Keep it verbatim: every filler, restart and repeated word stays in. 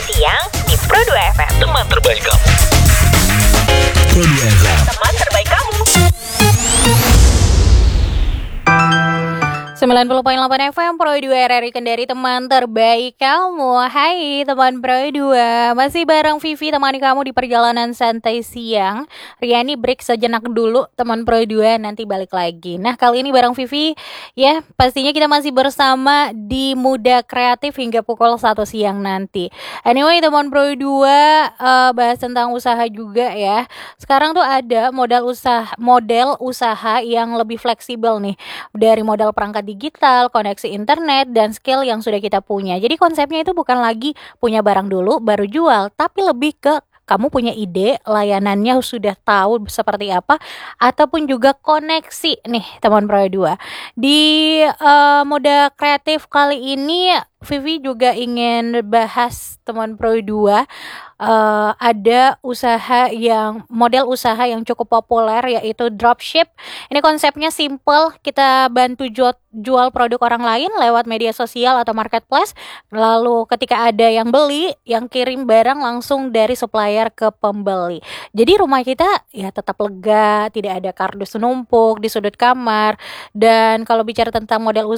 siang di Pro dua F M. Teman terbaik kamu. Pro dua F M. Teman terbaik kamu. sembilan puluh koma delapan F M Pro dua R R I Kendari, teman terbaik kamu. Hai teman Pro dua, masih bareng Vivi temani kamu di perjalanan santai siang. Riani break sejenak dulu teman Pro dua, nanti balik lagi. Nah kali ini bareng Vivi ya, pastinya kita masih bersama di Muda Kreatif hingga pukul satu siang nanti. Anyway teman Pro dua, uh, bahas tentang usaha juga ya. Sekarang tuh ada modal usaha model usaha yang lebih fleksibel nih, dari modal perangkat digital, koneksi internet, dan skill yang sudah kita punya. Jadi konsepnya itu bukan lagi punya barang dulu baru jual, tapi lebih ke kamu punya ide, layanannya sudah tahu seperti apa, ataupun juga koneksi nih teman Pro dua. Di uh, Muda Kreatif kali ini Vivi juga ingin bahas teman Pro dua, uh, ada usaha yang model usaha yang cukup populer, yaitu dropship. Ini konsepnya simple, kita bantu jual, jual produk orang lain lewat media sosial atau marketplace. Lalu ketika ada yang beli, yang kirim barang langsung dari supplier ke pembeli. Jadi rumah kita ya tetap lega, tidak ada kardus numpuk di sudut kamar. Dan kalau bicara tentang model